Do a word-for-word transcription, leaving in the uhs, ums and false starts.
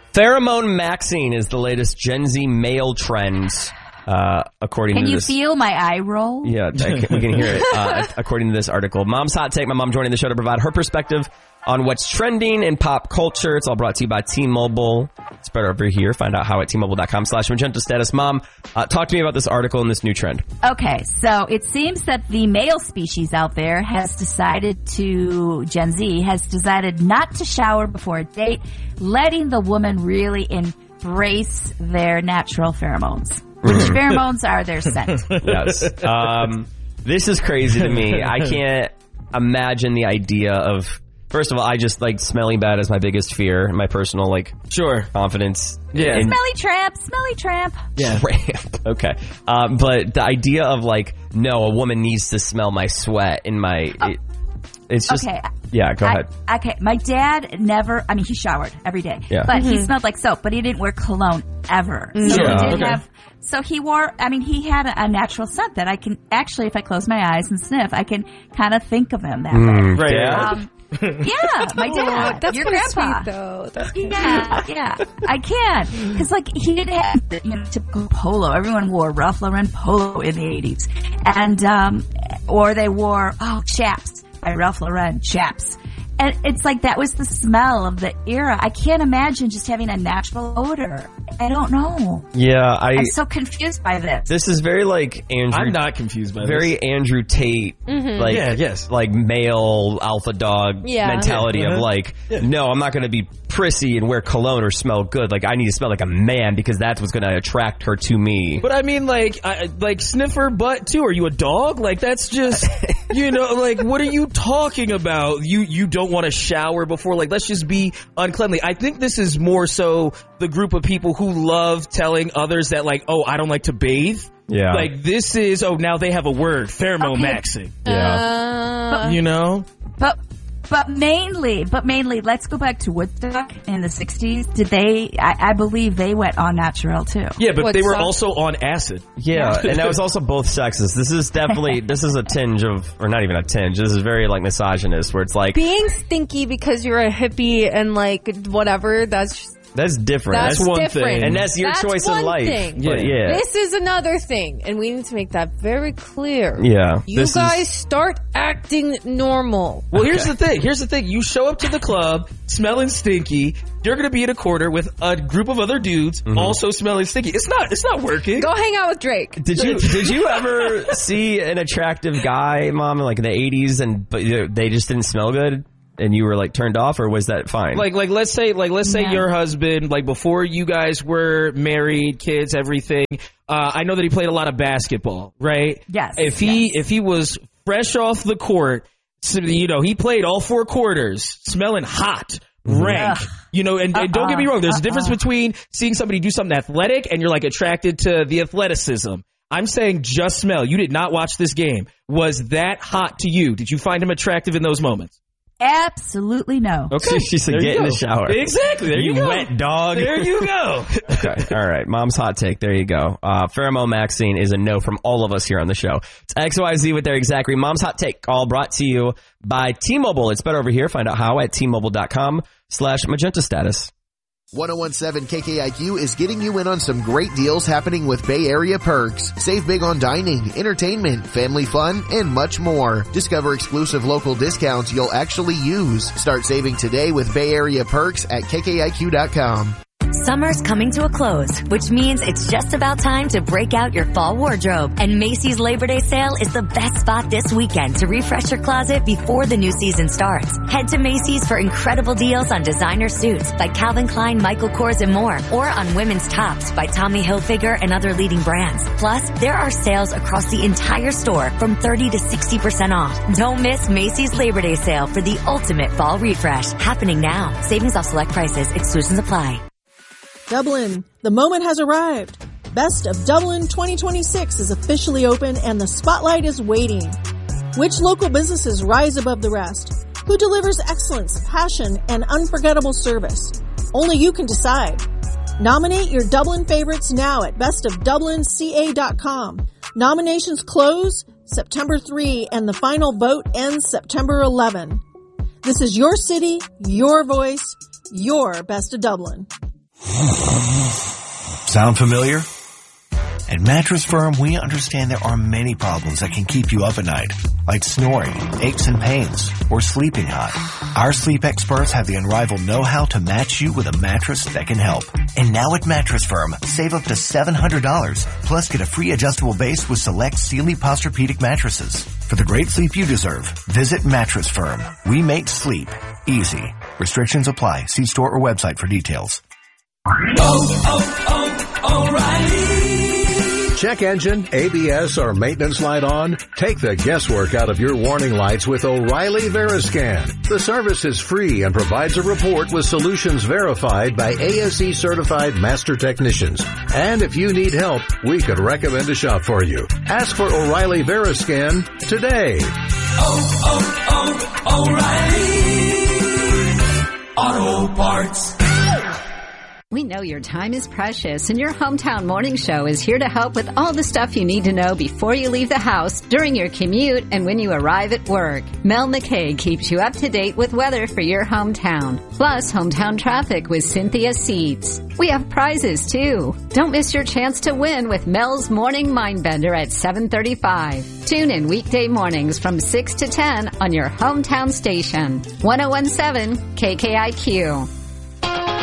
Pheromone maxing is the latest Gen Z male trend. Uh, according can to you this, feel my eye roll? Yeah, I can, we can hear it. Uh, according to this article, Mom's Hot Take. My mom joining the show to provide her perspective on what's trending in pop culture. It's all brought to you by T-Mobile. It's better over here. Find out how at T-Mobile.com slash Magenta Status. Mom, uh, talk to me about this article and this new trend. Okay, so it seems that the male species out there has decided to, Gen Z, has decided not to shower before a date, letting the woman really embrace their natural pheromones. Which pheromones are their scent. Yes. Um, this is crazy to me. I can't imagine the idea of... First of all, I just like smelling bad is my biggest fear. My personal like sure confidence. Yeah. In, smelly tramp, smelly tramp. Yeah. Tramp. Okay. Um, but the idea of like, no, a woman needs to smell my sweat in my. Oh. It, it's just. Okay. Yeah. Go I, ahead. Okay. My dad never. I mean, he showered every day. Yeah. But Mm-hmm. he smelled like soap. But he didn't wear cologne ever. So Yeah. he did Okay. have. So he wore, I mean, he had a, a natural scent that I can, actually, if I close my eyes and sniff, I can kind of think of him that Mm, way. Right. Yeah. Um, yeah, my dad. Oh, that's your kinda grandpa. sweet, though. That's Yeah, yeah, I can. Because, like, he didn't have the, you know, typical polo. Everyone wore Ralph Lauren polo in the eighties. And, um, or they wore, oh, Chaps by Ralph Lauren, Chaps. And it's like that was the smell of the era. I can't imagine just having a natural odor. I don't know. Yeah. I. I'm so confused by this. This is very like Andrew. I'm not confused by very this. Andrew Tate, Mm-hmm. like Yeah, yes. like male alpha dog Yeah. mentality Yeah. of Uh-huh. like, Yeah. no, I'm not going to be prissy and wear cologne or smell good. Like I need to smell like a man because that's what's going to attract her to me. But I mean, like, I, like sniffer butt too. Are you a dog? Like that's just, you know, like what are you talking about? You you don't want to shower before? Like let's just be uncleanly. I think this is more so the group of people who love telling others that like, oh, I don't like to bathe. Yeah. Like this is, oh, now they have a word, pheromone Okay. maxing. Yeah. Uh, You know? But but mainly, but mainly, let's go back to Woodstock in the sixties. Did they? I, I believe they went on natural too. Yeah, but What they were song? also on acid. Yeah, and that was also both sexist. This is definitely, this is a tinge of, or not even a tinge, this is very like misogynist where it's like, being stinky because you're a hippie and like whatever, that's just, that's different. that's, That's one different. thing. And that's your That's choice in one life. thing. But yeah. This is another thing, and we need to make that very clear. Yeah. You this guys is, start acting normal. Well, here's the thing. Here's the thing. You show up to the club smelling stinky. You're going to be in a corner with a group of other dudes Mm-hmm. also smelling stinky. It's not, it's not working. Go hang out with Drake. Did you did you ever see an attractive guy, Mom, in like in the eighties, and but they just didn't smell good, and you were like turned off, or was that fine? Like, like, let's say, like, let's say Yeah. your husband, like, before you guys were married, kids, everything. Uh, I know that he played a lot of basketball, right? Yes, If he, yes. if he was fresh off the court, so, you know, he played all four quarters, smelling hot, rank. Ugh. You know, and, and don't get me wrong, there's a difference between seeing somebody do something athletic and you're like attracted to the athleticism. I'm saying just smell. You did not watch this game. Was that hot to you? Did you find him attractive in those moments? Absolutely no. Okay. She said, There you get in go. the shower. Exactly. There you, You go. wet dog. There you go. Okay. All right. Mom's hot take. There you go. Uh, Pheromone Maxine is a no from all of us here on the show. It's X Y Z with their exact read. Mom's hot take, all brought to you by T-Mobile. It's better over here. Find out how at T-Mobile.com slash Magenta Status. ten seventeen K K I Q is getting you in on some great deals happening with Bay Area Perks. Save big on dining, entertainment, family fun, and much more. Discover exclusive local discounts you'll actually use. Start saving today with Bay Area Perks at K K I Q dot com. Summer's coming to a close, which means it's just about time to break out your fall wardrobe. And Macy's Labor Day sale is the best spot this weekend to refresh your closet before the new season starts. Head to Macy's for incredible deals on designer suits by Calvin Klein, Michael Kors, and more, or on women's tops by Tommy Hilfiger and other leading brands. Plus, there are sales across the entire store from thirty to sixty percent off. Don't miss Macy's Labor Day sale for the ultimate fall refresh, happening now. Savings off select prices. Exclusions apply. Dublin, the moment has arrived. Best of Dublin twenty twenty-six is officially open and the spotlight is waiting. Which local businesses rise above the rest? Who delivers excellence, passion, and unforgettable service? Only you can decide. Nominate your Dublin favorites now at best of dublin c a dot com. Nominations close September third and the final vote ends September eleventh. This is your city, your voice, your Best of Dublin. Sound familiar? At Mattress Firm, we understand there are many problems that can keep you up at night, like snoring, aches and pains, or sleeping hot. Our sleep experts have the unrivaled know-how to match you with a mattress that can help. And now at Mattress Firm, save up to seven hundred dollars, plus get a free adjustable base with select Sealy Posturepedic mattresses. For the great sleep you deserve, visit Mattress Firm. We make sleep easy. Restrictions apply. See store or website for details. Oh, oh, oh, O'Reilly. Check engine, A B S, or maintenance light on? Take the guesswork out of your warning lights with O'Reilly Veriscan. The service is free and provides a report with solutions verified by A S E certified master technicians. And if you need help, we could recommend a shop for you. Ask for O'Reilly Veriscan today. Oh, oh, oh, O'Reilly Auto Parts. We know your time is precious, and your Hometown Morning Show is here to help with all the stuff you need to know before you leave the house, during your commute, and when you arrive at work. Mel McKay keeps you up to date with weather for your hometown. Plus, hometown traffic with Cynthia Seats. We have prizes, too. Don't miss your chance to win with Mel's Morning Mindbender at seven thirty-five. Tune in weekday mornings from six to ten on your hometown station. ten seventeen K K I Q.